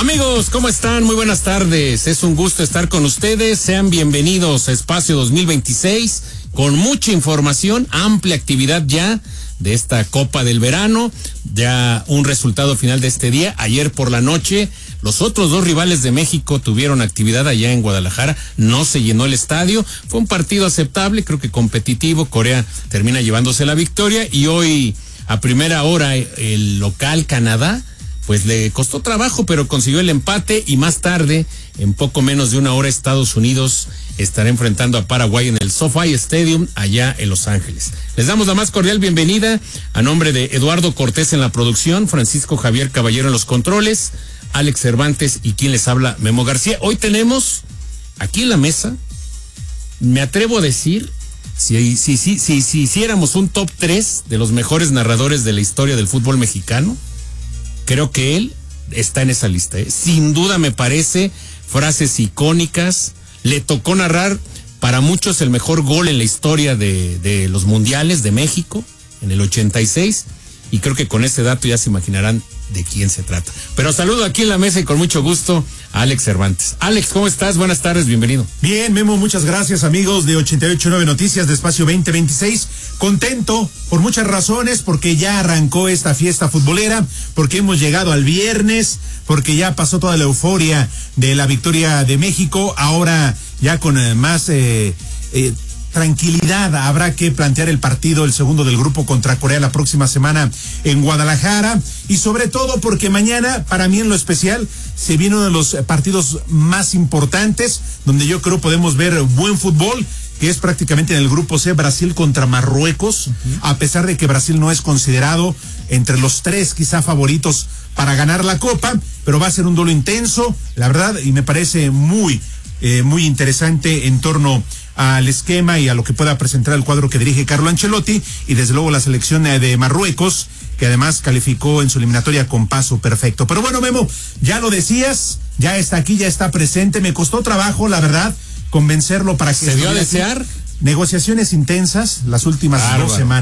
Amigos, ¿cómo están? Muy buenas tardes. Es un gusto estar con ustedes. Sean bienvenidos a Espacio 2026 con mucha información, amplia actividad ya de esta Copa del Verano. Ya un resultado final de este día. Ayer por la noche, los otros dos rivales de México tuvieron actividad allá en Guadalajara. No se llenó el estadio. Fue un partido aceptable, creo que competitivo. Corea termina llevándose la victoria y hoy a primera hora el local Canadá pues le costó trabajo, pero consiguió el empate y más tarde, en poco menos de una hora, Estados Unidos estará enfrentando a Paraguay en el SoFi Stadium allá en Los Ángeles. Les damos la más cordial bienvenida a nombre de Eduardo Cortés en la producción, Francisco Javier Caballero en los controles, Alex Cervantes y quien les habla, Memo García. Hoy tenemos aquí en la mesa, me atrevo a decir, si hiciéramos un top 3 de los mejores narradores de la historia del fútbol mexicano, creo que él está en esa lista, ¿eh? Sin duda me parece, frases icónicas, le tocó narrar para muchos el mejor gol en la historia de los mundiales de México, en el 86, y creo que con ese dato ya se imaginarán de quién se trata. Pero saludo aquí en la mesa y con mucho gusto a Alex Cervantes. Alex, ¿cómo estás? Buenas tardes, bienvenido. Bien, Memo, muchas gracias, amigos de 88.9 Noticias de Espacio 2026. Contento por muchas razones, porque ya arrancó esta fiesta futbolera, porque hemos llegado al viernes, porque ya pasó toda la euforia de la victoria de México. Ahora ya con más tranquilidad habrá que plantear el partido, el segundo del grupo contra Corea la próxima semana en Guadalajara, y sobre todo porque mañana, para mí en lo especial, se viene uno de los partidos más importantes, donde yo creo podemos ver buen fútbol, que es prácticamente en el grupo C, Brasil contra Marruecos, a pesar de que Brasil no es considerado entre los tres quizá favoritos para ganar la Copa, pero va a ser un duelo intenso, la verdad, y me parece muy interesante en torno al esquema y a lo que pueda presentar el cuadro que dirige Carlo Ancelotti, y desde luego la selección de Marruecos, que además calificó en su eliminatoria con paso perfecto. Pero bueno, Memo, ya lo decías, ya está aquí, ya está presente. Me costó trabajo, la verdad, convencerlo para que ¿se dio a desear? Negociaciones intensas las últimas 2 semanas.